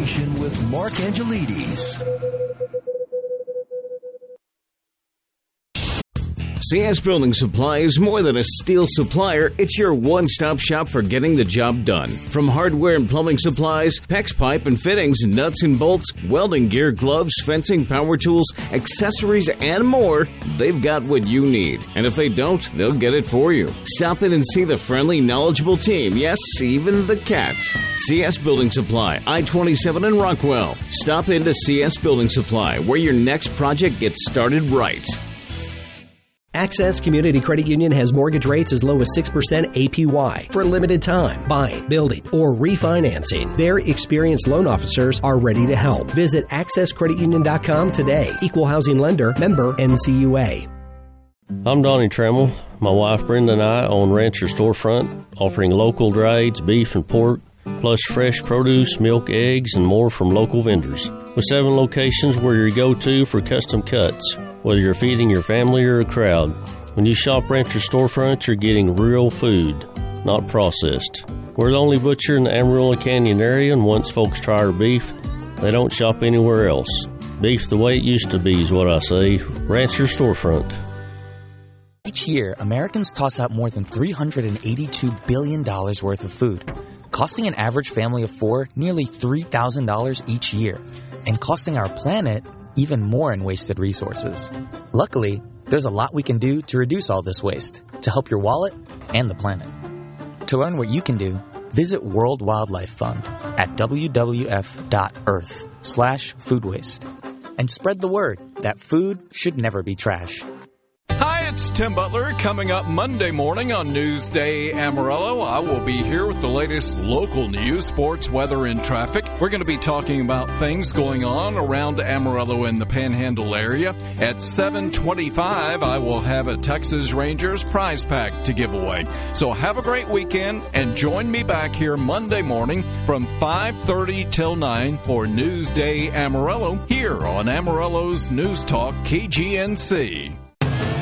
Conversation with Mark Angelides. CS Building Supply is more than a steel supplier. It's your one-stop shop for getting the job done. From hardware and plumbing supplies, PEX pipe and fittings, nuts and bolts, welding gear, gloves, fencing, power tools, accessories, and more, they've got what you need. And if they don't, they'll get it for you. Stop in and see the friendly, knowledgeable team. Yes, even the cats. CS Building Supply, I-27 in Rockwell. Stop into CS Building Supply, where your next project gets started right. Access Community Credit Union has mortgage rates as low as 6% APY for a limited time. Buying, building, or refinancing. Their experienced loan officers are ready to help. Visit accesscreditunion.com today. Equal housing lender, member NCUA. I'm Donnie Trammell. My wife Brenda and I own Rancher Storefront, offering local drieds, beef and pork, plus fresh produce, milk, eggs, and more from local vendors. With 7 locations, we're your go-to for custom cuts, whether you're feeding your family or a crowd. When you shop Rancher Storefront, you're getting real food, not processed. We're the only butcher in the Amarillo Canyon area, and once folks try our beef, they don't shop anywhere else. Beef the way it used to be is what I say. Rancher Storefront. Each year, Americans toss out more than $382 billion worth of food, costing an average family of 4 nearly $3,000 each year, and costing our planet even more in wasted resources. Luckily, there's a lot we can do to reduce all this waste, to help your wallet and the planet. To learn what you can do, visit World Wildlife Fund at wwf.earth/food waste. And spread the word that food should never be trash. Hi, it's Tim Butler. Coming up Monday morning on Newsday Amarillo, I will be here with the latest local news, sports, weather, and traffic. We're going to be talking about things going on around Amarillo and the Panhandle area. At 7:25, I will have a Texas Rangers prize pack to give away. So have a great weekend and join me back here Monday morning from 5:30 till 9 for Newsday Amarillo here on Amarillo's News Talk KGNC.